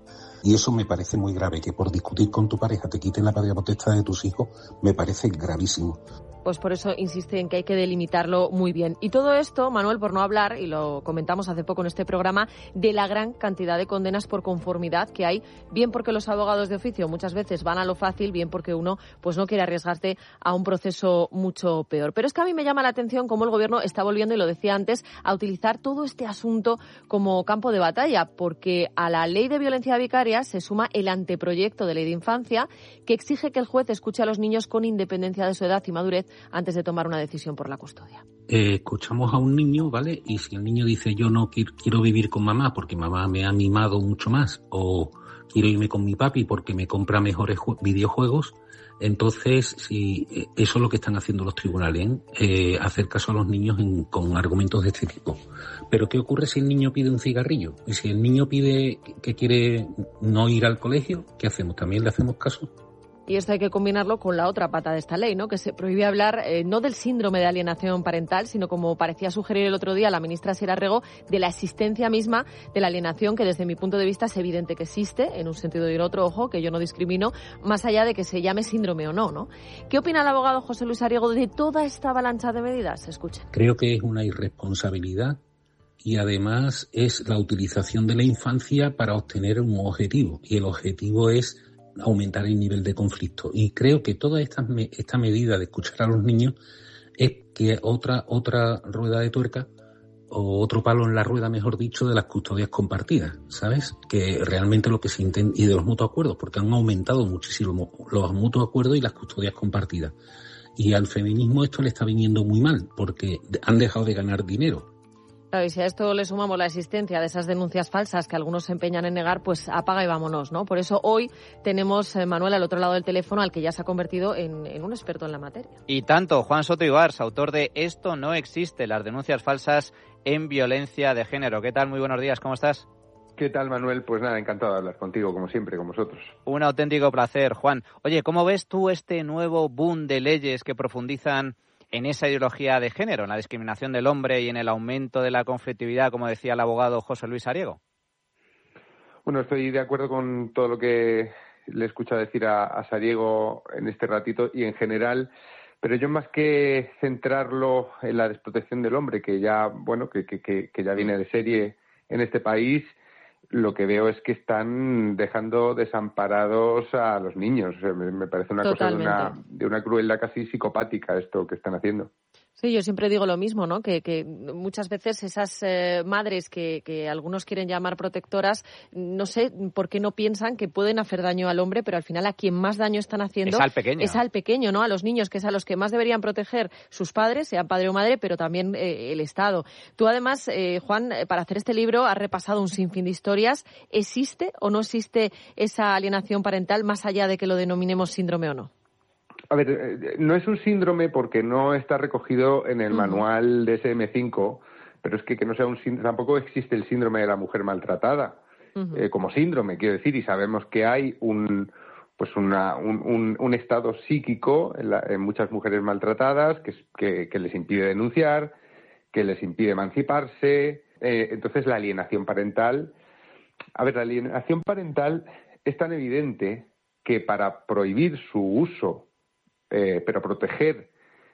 Y eso me parece muy grave, que por discutir con tu pareja te quiten la patria potestad de tus hijos, me parece gravísimo. Pues por eso insiste en que hay que delimitarlo muy bien. Y todo esto, Manuel, por no hablar, y lo comentamos hace poco en este programa, de la gran cantidad de condenas por conformidad que hay, bien porque los abogados de oficio muchas veces van a lo fácil, bien porque uno pues no quiere arriesgarse a un proceso mucho peor. Pero es que a mí me llama la atención cómo el gobierno está volviendo, y lo decía antes, a utilizar todo este asunto como campo de batalla, porque a la ley de violencia vicaria se suma el anteproyecto de ley de infancia que exige que el juez escuche a los niños con independencia de su edad y madurez antes de tomar una decisión por la custodia. Eh, escuchamos a un niño, ¿vale? Y si el niño dice yo no quiero, quiero vivir con mamá porque mamá me ha mimado mucho más, o quiero irme con mi papi porque me compra mejores ju- videojuegos, entonces si eh, eso es lo que están haciendo los tribunales, ¿eh? Eh, hacer caso a los niños en, con argumentos de este tipo. Pero ¿qué ocurre si el niño pide un cigarrillo? Y si el niño pide que quiere no ir al colegio, ¿qué hacemos? ¿También le hacemos caso? Y esto hay que combinarlo con la otra pata de esta ley, ¿no? Que se prohíbe hablar eh, no del síndrome de alienación parental, sino, como parecía sugerir el otro día la ministra Sierra Rego, de la existencia misma de la alienación, que desde mi punto de vista es evidente que existe, en un sentido y en otro, ojo, que yo no discrimino, más allá de que se llame síndrome o no, ¿no? ¿Qué opina el abogado José Luis Arriego de toda esta avalancha de medidas? Escuchen. Creo que es una irresponsabilidad y además es la utilización de la infancia para obtener un objetivo, y el objetivo es aumentar el nivel de conflicto. Y creo que toda esta, esta medida de escuchar a los niños es que otra otra rueda de tuerca, o otro palo en la rueda, mejor dicho, de las custodias compartidas, ¿sabes? Que realmente lo que se intenta, y de los mutuos acuerdos, porque han aumentado muchísimo los mutuos acuerdos y las custodias compartidas. Y al feminismo esto le está viniendo muy mal, porque han dejado de ganar dinero. Claro, y si a esto le sumamos la existencia de esas denuncias falsas que algunos se empeñan en negar, pues apaga y vámonos, ¿no? Por eso hoy tenemos, eh, Manuel, al otro lado del teléfono, al que ya se ha convertido en, en un experto en la materia. Y tanto, Juan Soto Ibars, autor de Esto no existe, las denuncias falsas en violencia de género. ¿Qué tal? Muy buenos días, ¿cómo estás? ¿Qué tal, Manuel? Pues nada, encantado de hablar contigo, como siempre, con vosotros. Un auténtico placer, Juan. Oye, ¿cómo ves tú este nuevo boom de leyes que profundizan en esa ideología de género, en la discriminación del hombre y en el aumento de la conflictividad, como decía el abogado José Luis Arriego? Bueno, estoy de acuerdo con todo lo que le he escuchado decir a, a Sariego en este ratito y en general, pero yo más que centrarlo en la desprotección del hombre, que ya, bueno, que, que, que ya viene de serie en este país, lo que veo es que están dejando desamparados a los niños. O sea, me, me parece una Totalmente. cosa de una, de una crueldad casi psicopática esto que están haciendo. Sí, yo siempre digo lo mismo, ¿no? Que, que muchas veces esas eh, madres que, que algunos quieren llamar protectoras, no sé por qué no piensan que pueden hacer daño al hombre, pero al final a quien más daño están haciendo es al pequeño, es al pequeño, ¿no? A los niños, que es a los que más deberían proteger sus padres, sea padre o madre, pero también eh, el Estado. Tú además, eh, Juan, para hacer este libro has repasado un sinfín de historias. ¿Existe o no existe esa alienación parental más allá de que lo denominemos síndrome o no? A ver, no es un síndrome porque no está recogido en el uh-huh. manual D S M cinco, pero es que, que no sea un síndrome, tampoco existe el síndrome de la mujer maltratada uh-huh. eh, como síndrome, quiero decir, y sabemos que hay un pues una, un, un, un estado psíquico en, la, en muchas mujeres maltratadas que, que, que les impide denunciar, que les impide emanciparse. Eh, entonces la alienación parental, a ver, la alienación parental es tan evidente que para prohibir su uso Eh, pero proteger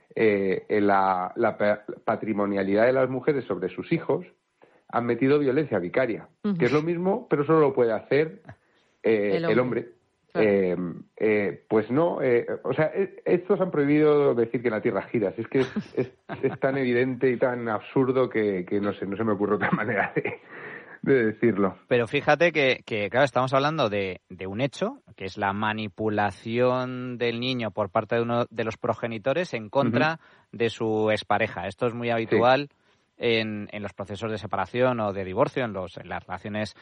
eh, la, la patrimonialidad de las mujeres sobre sus hijos, han metido violencia vicaria, uh-huh. que es lo mismo, pero solo lo puede hacer eh, el hombre. El hombre. Claro. Eh, eh, pues no, eh, o sea, eh, estos han prohibido decir que la Tierra gira. Es que es, es, es tan evidente y tan absurdo que, que no sé, no se me ocurre otra manera de... de decirlo. Pero fíjate que, que claro, estamos hablando de, de un hecho, que es la manipulación del niño por parte de uno de los progenitores en contra uh-huh. de su expareja. Esto es muy habitual sí. en, en los procesos de separación o de divorcio, en, los, en las relaciones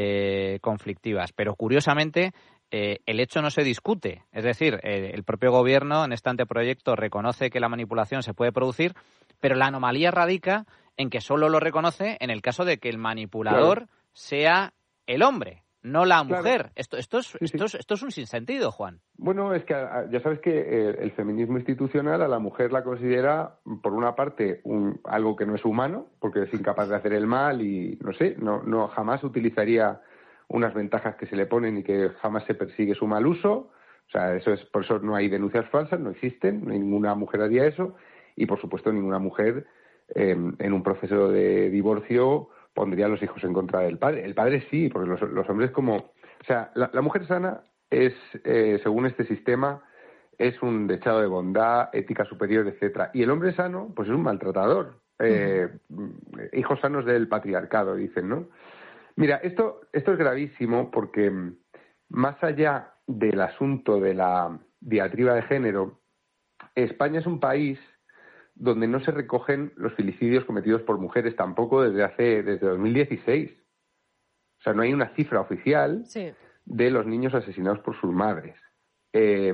eh, conflictivas. Pero curiosamente, eh, el hecho no se discute. Es decir, eh, el propio gobierno en este anteproyecto reconoce que la manipulación se puede producir, pero la anomalía radica en que solo lo reconoce en el caso de que el manipulador claro. sea el hombre, no la mujer. Claro. Esto, esto, es, sí, esto, sí. Es, esto es un sinsentido, Juan. Bueno, es que ya sabes que el feminismo institucional a la mujer la considera, por una parte, un, algo que no es humano, porque es incapaz de hacer el mal y, no sé, no, no jamás utilizaría unas ventajas que se le ponen y que jamás se persigue su mal uso. O sea, eso es, por eso no hay denuncias falsas, no existen, ninguna mujer haría eso y, por supuesto, ninguna mujer Eh, en un proceso de divorcio pondría a los hijos en contra del padre. El padre sí, porque los, los hombres como... O sea, la, la mujer sana es, eh, según este sistema, es un dechado de bondad, ética superior, etcétera. Y el hombre sano, pues es un maltratador. Eh, uh-huh. Hijos sanos del patriarcado, dicen, ¿no? Mira, esto, esto es gravísimo porque más allá del asunto de la diatriba de género, España es un país donde no se recogen los filicidios cometidos por mujeres tampoco desde hace desde dos mil dieciséis. O sea, no hay una cifra oficial sí. de los niños asesinados por sus madres. Eh,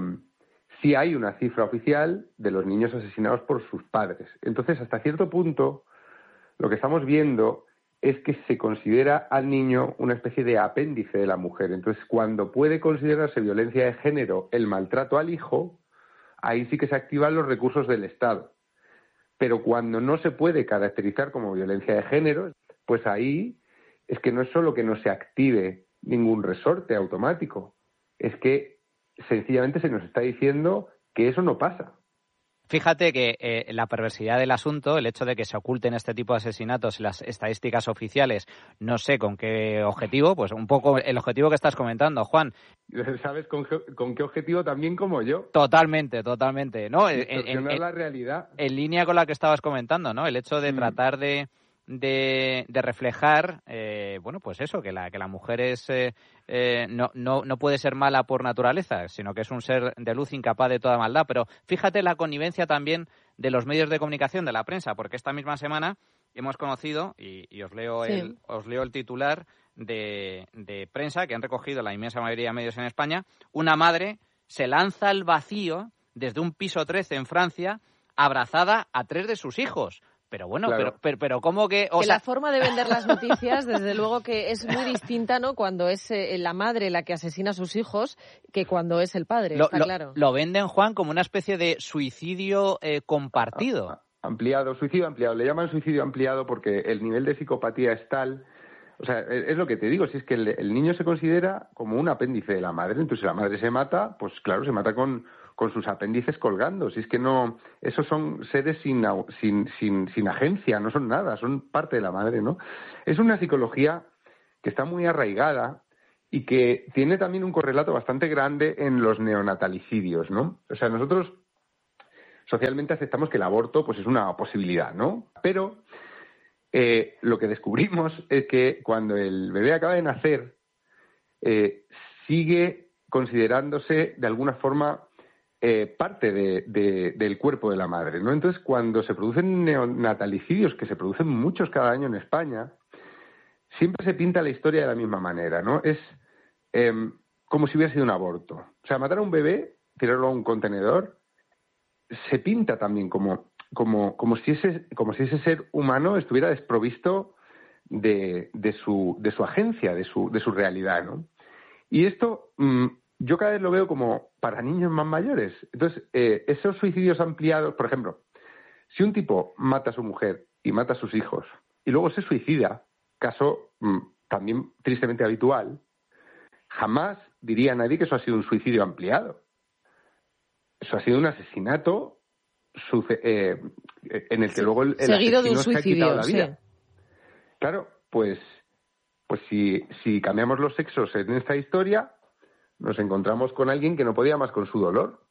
sí hay una cifra oficial de los niños asesinados por sus padres. Entonces, hasta cierto punto, lo que estamos viendo es que se considera al niño una especie de apéndice de la mujer. Entonces, cuando puede considerarse violencia de género el maltrato al hijo, ahí sí que se activan los recursos del Estado. Pero cuando no se puede caracterizar como violencia de género, pues ahí es que no es solo que no se active ningún resorte automático, es que sencillamente se nos está diciendo que eso no pasa. Fíjate que eh, la perversidad del asunto, el hecho de que se oculten este tipo de asesinatos en las estadísticas oficiales, no sé con qué objetivo, pues un poco el objetivo que estás comentando, Juan. ¿Sabes con, con qué objetivo? También como yo. Totalmente, totalmente. ¿No? Distorsionar en, en, la realidad. En línea con la que estabas comentando, ¿no? El hecho de mm. tratar de... De, de reflejar, eh, bueno, pues eso, que la que la mujer es eh, eh, no, no, no puede ser mala por naturaleza, sino que es un ser de luz incapaz de toda maldad. Pero fíjate la connivencia también de los medios de comunicación, de la prensa, porque esta misma semana hemos conocido, y, y os leo sí. el os leo el titular de, de prensa que han recogido la inmensa mayoría de medios en España. Una madre se lanza al vacío desde un piso trece en Francia, abrazada a tres de sus hijos. Pero bueno, claro. pero, pero, pero ¿cómo que...? O que sea... la forma de vender las noticias, desde luego que es muy distinta, ¿no? Cuando es eh, la madre la que asesina a sus hijos que cuando es el padre, lo, está lo, claro. Lo venden, Juan, como una especie de suicidio eh, compartido. Ah, ampliado, suicidio ampliado. Le llaman suicidio ampliado porque el nivel de psicopatía es tal... O sea, es lo que te digo, si es que el, el niño se considera como un apéndice de la madre, entonces si la madre se mata, pues claro, se mata con... con sus apéndices colgando. Si es que no, esos son seres sin, sin, sin, sin agencia, no son nada, son parte de la madre, ¿no? Es una psicología que está muy arraigada y que tiene también un correlato bastante grande en los neonatalicidios, ¿no? O sea, nosotros socialmente aceptamos que el aborto pues es una posibilidad, ¿no? Pero eh, lo que descubrimos es que cuando el bebé acaba de nacer, eh, sigue considerándose de alguna forma eh, parte de, de, del cuerpo de la madre, ¿no? Entonces, cuando se producen neonatalicidios, que se producen muchos cada año en España, siempre se pinta la historia de la misma manera, ¿no? Es eh, como si hubiera sido un aborto. O sea, matar a un bebé, tirarlo a un contenedor, se pinta también como, como, como, si, ese, como si ese ser humano estuviera desprovisto de, de, su, de su agencia, de su, de su realidad, ¿no? Y esto mmm, yo cada vez lo veo como para niños más mayores. Entonces, eh, esos suicidios ampliados, por ejemplo, si un tipo mata a su mujer y mata a sus hijos y luego se suicida, caso mmm, también tristemente habitual, jamás diría nadie que eso ha sido un suicidio ampliado. Eso ha sido un asesinato suce- eh, en el que luego el, el seguido asesino de un se ha suicidio, quitado la vida. sí. Claro, pues, pues si, si cambiamos los sexos en esta historia, nos encontramos con alguien que no podía más con su dolor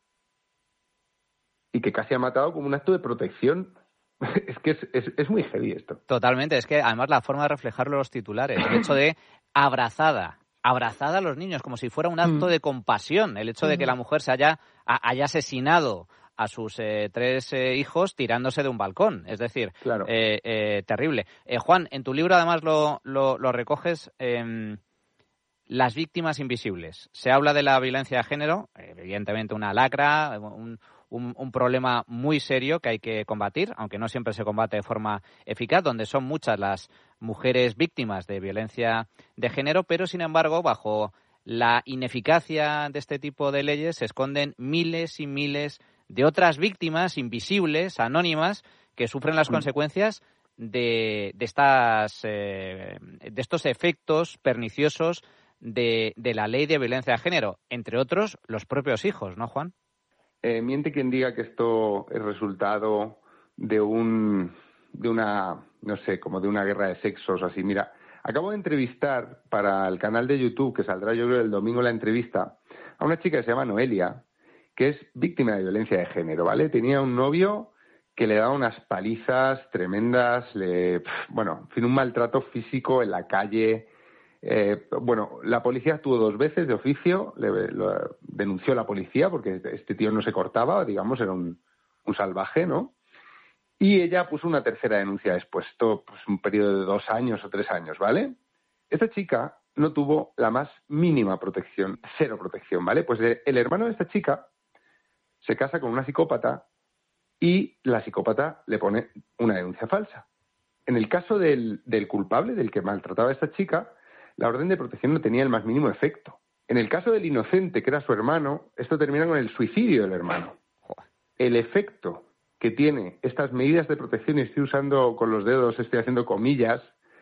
y que casi ha matado como un acto de protección. Es que es, es, es muy heavy esto. Totalmente, es que además la forma de reflejarlo en los titulares, el hecho de abrazada, abrazada a los niños, como si fuera un acto de compasión, el hecho de que la mujer se haya, haya asesinado a sus eh, tres eh, hijos tirándose de un balcón, es decir, claro. eh, eh, terrible. Eh, Juan, en tu libro además lo, lo, lo recoges, eh, las víctimas invisibles. Se habla de la violencia de género, evidentemente una lacra, un, un, un problema muy serio que hay que combatir, aunque no siempre se combate de forma eficaz, donde son muchas las mujeres víctimas de violencia de género, pero sin embargo, bajo la ineficacia de este tipo de leyes se esconden miles y miles de otras víctimas invisibles, anónimas, que sufren las mm. consecuencias de, de, estas, eh, de estos efectos perniciosos de, de la ley de violencia de género, entre otros los propios hijos, ¿no, Juan? Eh, miente quien diga que esto es resultado de un de una, no sé, como de una guerra de sexos, así. Mira, acabo de entrevistar para el canal de YouTube, que saldrá yo creo el domingo la entrevista, a una chica que se llama Noelia, que es víctima de violencia de género, ¿vale? Tenía un novio que le daba unas palizas tremendas, le, bueno, en fin, un maltrato físico en la calle. Eh, bueno, la policía actuó dos veces de oficio, le, lo denunció a la policía porque este tío no se cortaba, digamos, era un, un salvaje, ¿no? Y ella puso una tercera denuncia después, esto pues un periodo de dos años o tres años, ¿vale? Esta chica no tuvo la más mínima protección, cero protección, ¿vale? Pues el hermano de esta chica se casa con una psicópata y la psicópata le pone una denuncia falsa. En el caso del, del culpable, del que maltrataba a esta chica, la orden de protección no tenía el más mínimo efecto. En el caso del inocente, que era su hermano, esto termina con el suicidio del hermano. El efecto que tiene estas medidas de protección, y estoy usando con los dedos, estoy haciendo comillas,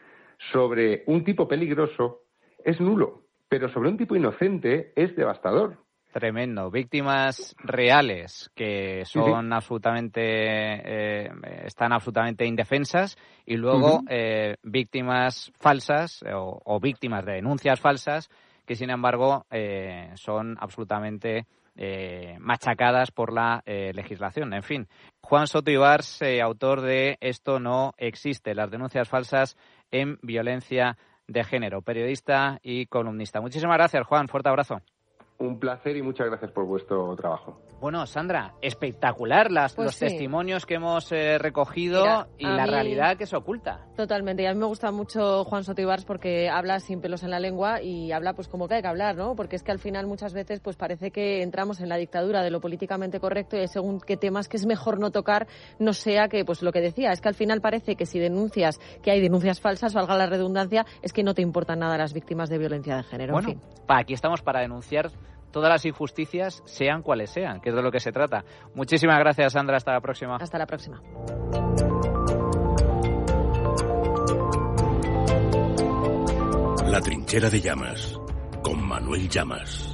sobre un tipo peligroso, es nulo. Pero sobre un tipo inocente es devastador. Tremendo. Víctimas reales que son sí. absolutamente, eh, están absolutamente indefensas y luego uh-huh. eh, víctimas falsas o, o víctimas de denuncias falsas que sin embargo eh, son absolutamente eh, machacadas por la eh, legislación. En fin, Juan Soto Ibars, eh, autor de Esto no existe, las denuncias falsas en violencia de género, periodista y columnista. Muchísimas gracias, Juan. Fuerte abrazo. Un placer y muchas gracias por vuestro trabajo. Bueno, Sandra, espectacular las, pues los sí. testimonios que hemos eh, recogido. Mira, y la mí, realidad que se oculta. Totalmente, y a mí me gusta mucho Juan Soto Ibars porque habla sin pelos en la lengua y habla pues como que hay que hablar, ¿no? Porque es que al final muchas veces pues parece que entramos en la dictadura de lo políticamente correcto y según qué temas que es mejor no tocar, no sea que, pues lo que decía, es que al final parece que si denuncias, que hay denuncias falsas, valga la redundancia, es que no te importan nada las víctimas de violencia de género. Bueno, en fin. Aquí estamos para denunciar todas las injusticias, sean cuales sean, que es de lo que se trata. Muchísimas gracias, Sandra. Hasta la próxima. Hasta la próxima. La trinchera de Llamas, con Manuel Llamas.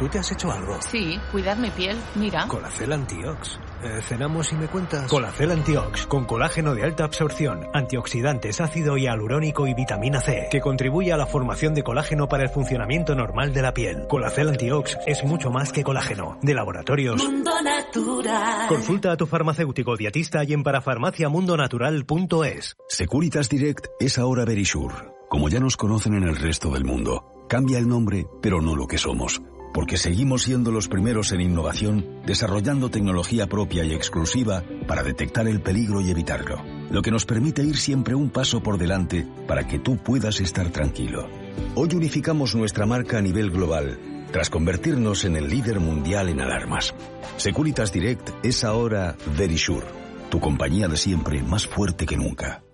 ¿tú te has hecho algo? Sí, cuidar mi piel, mira. Colacel Antiox. Eh, cenamos y me cuentas. Colacel Antiox, con colágeno de alta absorción, antioxidantes, ácido hialurónico y vitamina C, que contribuye a la formación de colágeno para el funcionamiento normal de la piel. Colacel Antiox es mucho más que colágeno. De Laboratorios Mundo Natural. Consulta a tu farmacéutico dietista y en parafarmaciamundonatural punto es. Securitas Direct es ahora Verisure. Como ya nos conocen en el resto del mundo, cambia el nombre, pero no lo que somos. Porque seguimos siendo los primeros en innovación, desarrollando tecnología propia y exclusiva para detectar el peligro y evitarlo. Lo que nos permite ir siempre un paso por delante para que tú puedas estar tranquilo. Hoy unificamos nuestra marca a nivel global, tras convertirnos en el líder mundial en alarmas. Securitas Direct es ahora Verisure, tu compañía de siempre más fuerte que nunca.